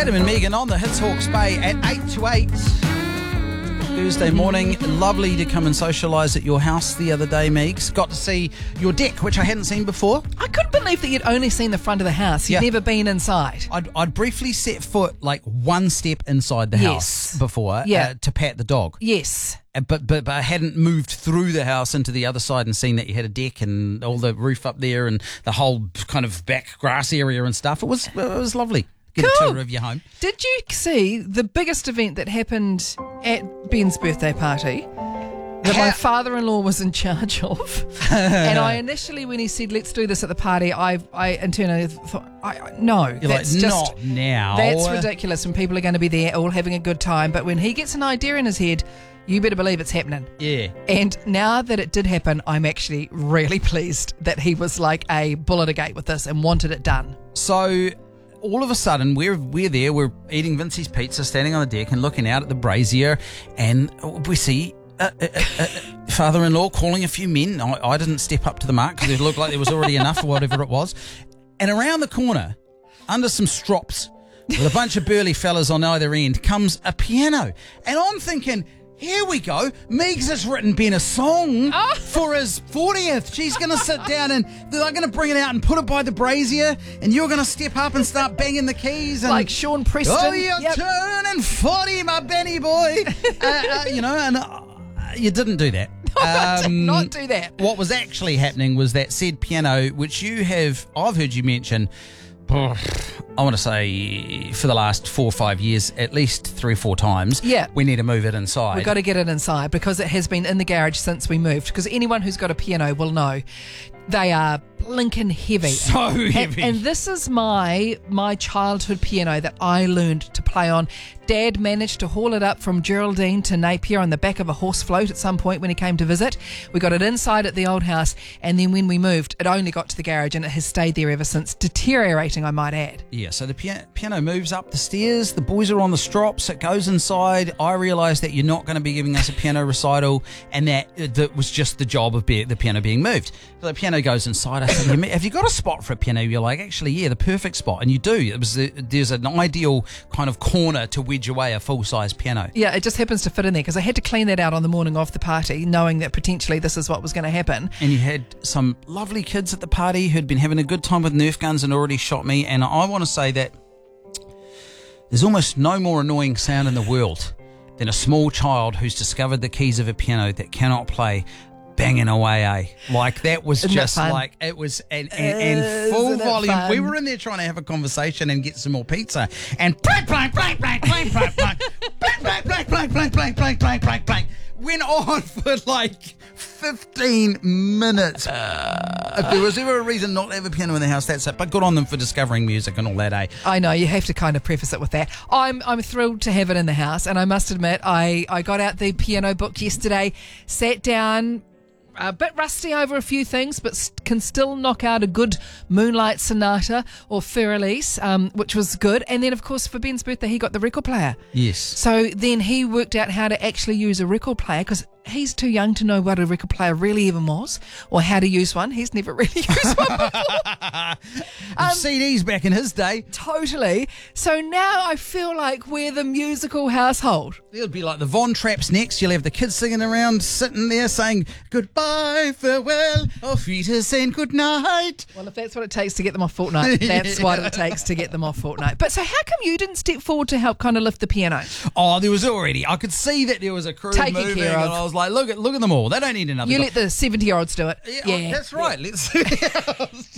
Adam and Megan on the Hits Hawke's Bay at 8 to 8. Thursday morning. Lovely to come and socialise at your house the other day, Megs. Got to see your deck, which I hadn't seen before. I couldn't believe that you'd only seen the front of the house. You'd never been inside. I'd briefly set foot like one step inside the house before to pat the dog. Yes. But I hadn't moved through the house into the other side and seen that you had a deck and all the roof up there and the whole kind of back grass area and stuff. It was lovely. Get a tour of your home. Did you see the biggest event that happened at Ben's birthday party that my father-in-law was in charge of? And I initially, when he said, let's do this at the party, I internally thought, no. You're that's like, just, not now. That's ridiculous when people are going to be there all having a good time. But when he gets an idea in his head, you better believe it's happening. Yeah. And now that it did happen, I'm actually really pleased that he was like a bull at a gate with this and wanted it done. So all of a sudden, we're there, we're eating Vincey's pizza, standing on the deck and looking out at the brazier, and we see father-in-law calling a few men. I didn't step up to the mark because it looked like there was already enough or whatever it was. And around the corner, under some strops, with a bunch of burly fellas on either end, comes a piano. And I'm thinking, here we go. Megs has written Ben a song for his 40th. She's going to sit down and they're going to bring it out and put it by the brazier, and you're going to step up and start banging the keys. And, like Sean Preston. Oh, you're turning 40, my Benny boy. You didn't do that. I did not do that. What was actually happening was that said piano, which I've heard you mention, I want to say for the last 4 or 5 years, at least 3 or 4 times. Yeah. We need to move it inside. We've got to get it inside because it has been in the garage since we moved. Because anyone who's got a piano will know they are blinking heavy. So heavy. And this is my childhood piano that I learned to play on. Dad managed to haul it up from Geraldine to Napier on the back of a horse float at some point when he came to visit. We got it inside at the old house, and then when we moved, it only got to the garage, and it has stayed there ever since. Deteriorating, I might add. Yeah, so the piano moves up the stairs. The boys are on the strops. It goes inside. I realised that you're not going to be giving us a piano recital, and that was just the job of the piano being moved. So the piano goes inside. I said, have you got a spot for a piano? You're like, actually, yeah, the perfect spot. And you do. There's an ideal kind of corner to wedge away a full-size piano. Yeah, it just happens to fit in there because I had to clean that out on the morning of the party, knowing that potentially this is what was going to happen. And you had some lovely kids at the party who'd been having a good time with Nerf guns and already shot me. And I want to say that there's almost no more annoying sound in the world than a small child who's discovered the keys of a piano that cannot play banging away, eh? Like, that was just like, it was, and full volume. Fun? We were in there trying to have a conversation and get some more pizza, and blank, blank, blank, blank, blank, blank, blank, blank, blank, blank, blank, blank, blank, blank, blank, blank, blank, went on for like 15 minutes. If there was ever a reason not to have a piano in the house, that's it. But good on them for discovering music and all that, eh? I know, you have to kind of preface it with that. I'm thrilled to have it in the house, and I must admit, I got out the piano book yesterday, sat down, a bit rusty over a few things, but can still knock out a good Moonlight Sonata or Fur-Elise, which was good. And then, of course, for Ben's birthday, he got the record player. Yes. So then he worked out how to actually use a record player, because he's too young to know what a record player really even was or how to use one. He's never really used one before. CDs back in his day. Totally. So now I feel like we're the musical household. It'll be like the Von Trapps next. You'll have the kids singing around, sitting there saying goodbye, farewell, auf Wiedersehen, good night. Well, if that's what it takes to get them off Fortnite, that's what it takes to get them off Fortnite. But so how come you didn't step forward to help kind of lift the piano? Oh, there was already. I could see that there was a crew moving, and I was like, look at them all. They don't need another. You let the 70-year-olds do it. Yeah, that's right. Yeah. Let's.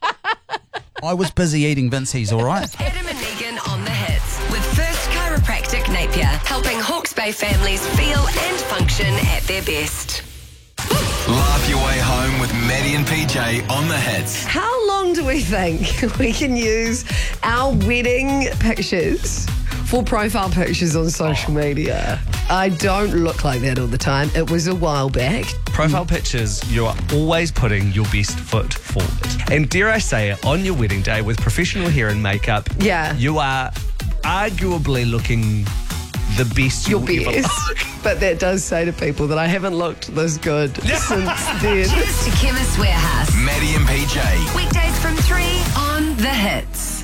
I was busy eating Vincey's, all right. Adam and Megan on the hits with First Chiropractic Napier, helping Hawke's Bay families feel and function at their best. Laugh your way home with Maddie and PJ on the hits. How long do we think we can use our wedding pictures for profile pictures on social media? I don't look like that all the time. It was a while back. Profile pictures, you are always putting your best foot forward. And dare I say it, on your wedding day with professional hair and makeup, you are arguably looking the best your you'll ever best. look. But that does say to people that I haven't looked this good since then. Cheers to Chemist Warehouse. Maddie and PJ. Weekdays from 3 on the hits.